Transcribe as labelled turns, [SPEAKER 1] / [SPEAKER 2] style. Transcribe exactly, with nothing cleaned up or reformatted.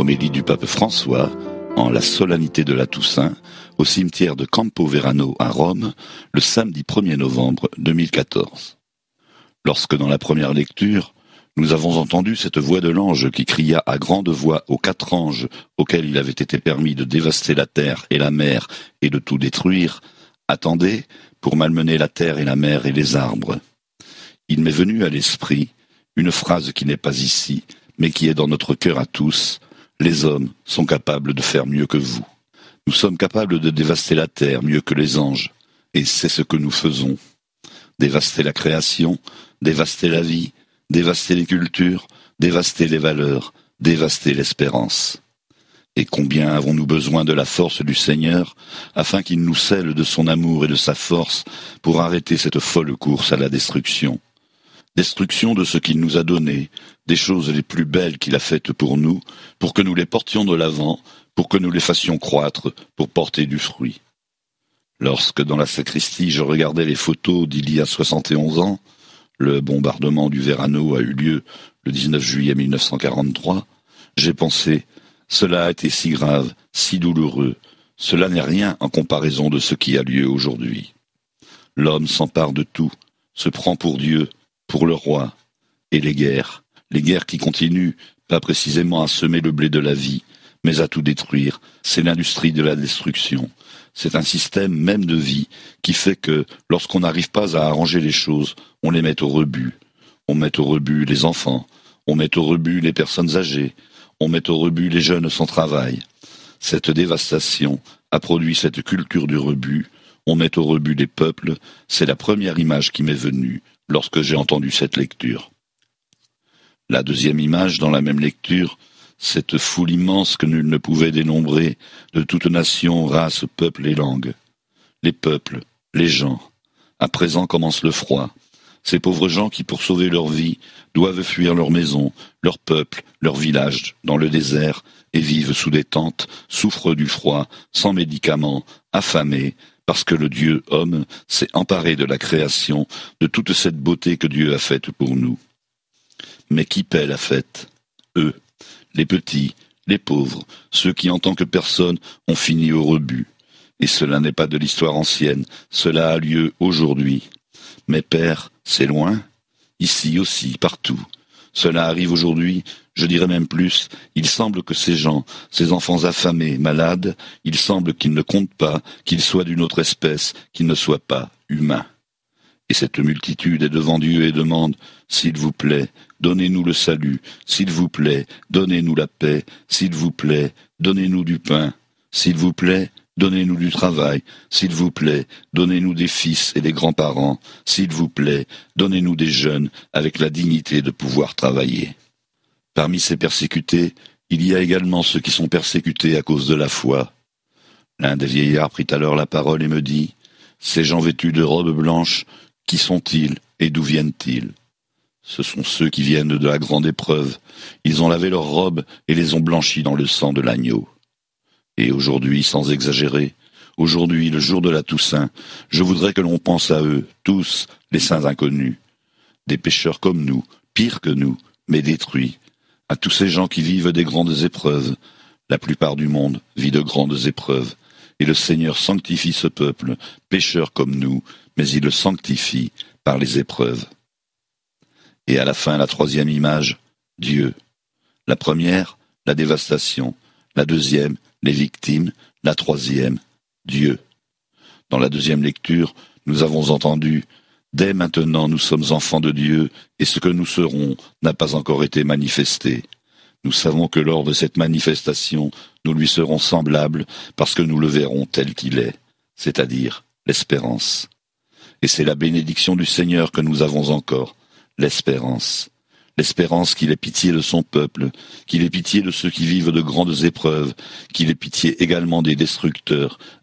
[SPEAKER 1] Homélie du pape François, en la solennité de la Toussaint, au cimetière de Campo Verano à Rome, le samedi premier novembre deux mille quatorze. Lorsque dans la première lecture, nous avons entendu cette voix de l'ange qui cria à grande voix aux quatre anges auxquels il avait été permis de dévaster la terre et la mer et de tout détruire, « Attendez, pour malmener la terre et la mer et les arbres ». Il m'est venu à l'esprit une phrase qui n'est pas ici, mais qui est dans notre cœur à tous. Les hommes sont capables de faire mieux que vous. Nous sommes capables de dévaster la terre mieux que les anges, et c'est ce que nous faisons. Dévaster la création, dévaster la vie, dévaster les cultures, dévaster les valeurs, dévaster l'espérance. Et combien avons-nous besoin de la force du Seigneur, afin qu'il nous scelle de son amour et de sa force pour arrêter cette folle course à la destruction. Destruction de ce qu'il nous a donné, des choses les plus belles qu'il a faites pour nous, pour que nous les portions de l'avant, pour que nous les fassions croître, pour porter du fruit. Lorsque dans la sacristie je regardais les photos d'il y a soixante et onze ans, le bombardement du Verano a eu lieu le dix-neuf juillet mille neuf cent quarante-trois, j'ai pensé, cela a été si grave, si douloureux, cela n'est rien en comparaison de ce qui a lieu aujourd'hui. L'homme s'empare de tout, se prend pour Dieu, pour le roi, et les guerres, les guerres qui continuent, pas précisément à semer le blé de la vie, mais à tout détruire, c'est l'industrie de la destruction. C'est un système même de vie qui fait que, lorsqu'on n'arrive pas à arranger les choses, on les met au rebut. On met au rebut les enfants, on met au rebut les personnes âgées, on met au rebut les jeunes sans travail. Cette dévastation a produit cette culture du rebut, on met au rebut les peuples, c'est la première image qui m'est venue lorsque j'ai entendu cette lecture. La deuxième image dans la même lecture, cette foule immense que nul ne pouvait dénombrer, de toute nation, race, peuple et langue. Les peuples, les gens. À présent commence le froid. Ces pauvres gens qui, pour sauver leur vie, doivent fuir leur maison, leur peuple, leur village, dans le désert, et vivent sous des tentes, souffrent du froid, sans médicaments, affamés, parce que le Dieu homme s'est emparé de la création, de toute cette beauté que Dieu a faite pour nous. Mais qui paie la fête? Eux, les petits, les pauvres, ceux qui en tant que personnes ont fini au rebut. Et cela n'est pas de l'histoire ancienne, cela a lieu aujourd'hui. Mais Père, c'est loin? Ici aussi, partout. Cela arrive aujourd'hui, je dirais même plus, il semble que ces gens, ces enfants affamés, malades, il semble qu'ils ne comptent pas, qu'ils soient d'une autre espèce, qu'ils ne soient pas humains. Et cette multitude est devant Dieu et demande, s'il vous plaît, donnez-nous le salut, s'il vous plaît, donnez-nous la paix, s'il vous plaît, donnez-nous du pain, s'il vous plaît, donnez-nous du travail, s'il vous plaît, donnez-nous des fils et des grands-parents, s'il vous plaît, donnez-nous des jeunes avec la dignité de pouvoir travailler. Parmi ces persécutés, il y a également ceux qui sont persécutés à cause de la foi. L'un des vieillards prit alors la parole et me dit, « Ces gens vêtus de robes blanches, qui sont-ils et d'où viennent-ils ? Ce sont ceux qui viennent de la grande épreuve. Ils ont lavé leurs robes et les ont blanchies dans le sang de l'agneau. » Et aujourd'hui, sans exagérer, aujourd'hui, le jour de la Toussaint, je voudrais que l'on pense à eux, tous, les saints inconnus, des pécheurs comme nous, pires que nous, mais détruits, à tous ces gens qui vivent des grandes épreuves. La plupart du monde vit de grandes épreuves, et le Seigneur sanctifie ce peuple, pécheur comme nous, mais il le sanctifie par les épreuves. Et à la fin, la troisième image, Dieu. La première, la dévastation. La deuxième, les victimes. La troisième, Dieu. Dans la deuxième lecture, nous avons entendu « Dès maintenant nous sommes enfants de Dieu, et ce que nous serons n'a pas encore été manifesté. Nous savons que lors de cette manifestation, nous lui serons semblables, parce que nous le verrons tel qu'il est, c'est-à-dire l'espérance. » Et c'est la bénédiction du Seigneur que nous avons encore, l'espérance. L'espérance qu'il ait pitié de son peuple, qu'il ait pitié de ceux qui vivent de grandes épreuves, qu'il ait pitié également des destructeurs,